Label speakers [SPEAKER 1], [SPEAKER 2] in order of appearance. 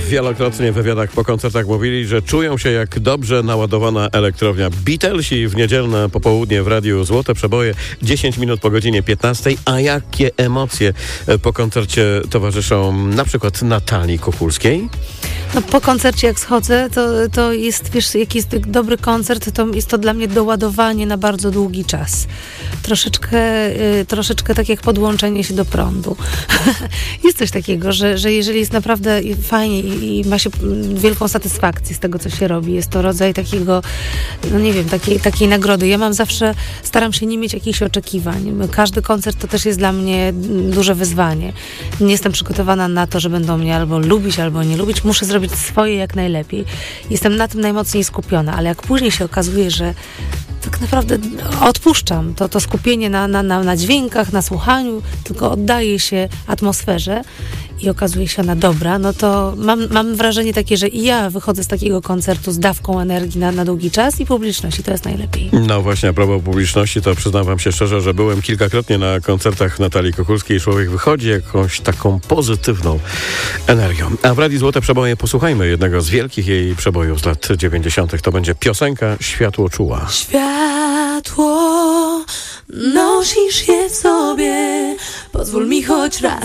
[SPEAKER 1] wielokrotnie w wywiadach po koncertach mówili, że czują się jak dobrze naładowana elektrownia. Beatlesi w niedzielne popołudnie w Radiu Złote Przeboje, 10 minut po godzinie 15. A jakie emocje po koncercie towarzyszą na przykład Natalii Kuchulskiej?
[SPEAKER 2] No, po koncercie jak schodzę, to jest, wiesz, jak jest dobry koncert, to jest to dla mnie doładowanie na bardzo długi czas. Troszeczkę tak jak podłączenie się do prądu. Jest coś takiego, że jeżeli jest naprawdę fajnie i ma się wielką satysfakcję z tego, co się robi, jest to rodzaj takiego, no nie wiem, takiej nagrody. Ja staram się nie mieć jakichś oczekiwań. Każdy koncert to też jest dla mnie duże wyzwanie. Nie jestem przygotowana na to, że będą mnie albo lubić, albo nie lubić. Muszę zrobić swoje jak najlepiej. Jestem na tym najmocniej skupiona, ale jak później się okazuje, że tak naprawdę odpuszczam to skupienie na dźwiękach, na słuchaniu, tylko oddaję się atmosferze i okazuje się ona dobra, no to mam wrażenie takie, że i ja wychodzę z takiego koncertu z dawką energii na długi czas i publiczności, to jest najlepiej.
[SPEAKER 1] No właśnie, a propos publiczności, to przyznam wam się szczerze, że byłem kilkakrotnie na koncertach Natalii Kuchulskiej i człowiek wychodzi jakąś taką pozytywną energią. A w Radiu Złote Przeboje posłuchajmy jednego z wielkich jej przebojów z lat 90. To będzie piosenka Światło czuła.
[SPEAKER 3] Światło, nosisz je w sobie, pozwól mi choć raz